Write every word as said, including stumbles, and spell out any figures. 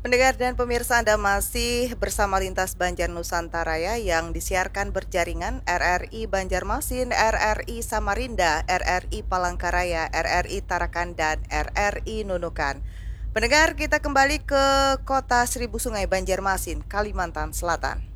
Pendengar dan pemirsa, Anda masih bersama Lintas Banjar Nusantara ya, yang disiarkan berjaringan R R I Banjarmasin, R R I Samarinda, R R I Palangkaraya, R R I Tarakan, dan R R I Nunukan. Pendengar, kita kembali ke kota Seribu Sungai, Banjarmasin, Kalimantan Selatan.